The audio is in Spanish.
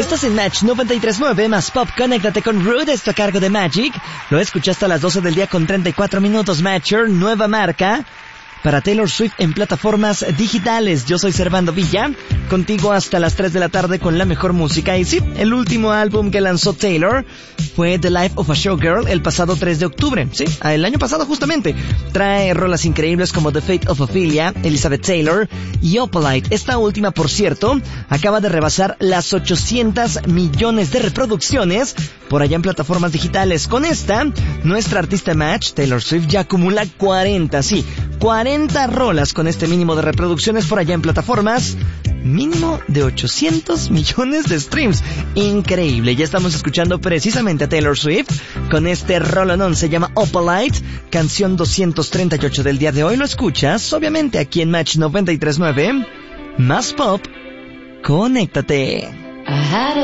Estás en Match 93.9 más Pop. Conéctate con Rude, esto a cargo de Magic. Lo escuchaste a las 12 del día con 34 minutos. Matcher, nueva marca para Taylor Swift en plataformas digitales. Yo soy Servando Villa, contigo hasta las 3 de la tarde con la mejor música. Y sí, el último álbum que lanzó Taylor fue The Life of a Showgirl el pasado 3 de octubre. Sí, el año pasado justamente. Trae rolas increíbles como The Fate of Ophelia, Elizabeth Taylor y Opalite. Esta última, por cierto, acaba de rebasar las 800 millones de reproducciones por allá en plataformas digitales. Con esta, nuestra artista Match, Taylor Swift, ya acumula 40 rolas con este mínimo de reproducciones por allá en plataformas. Mínimo de 800 millones de streams. Increíble. Ya estamos escuchando precisamente a Taylor Swift con este rolonón. Se llama Opalite, canción 238 del día de hoy. Lo escuchas, obviamente, aquí en Match 93.9. Más Pop. Conéctate.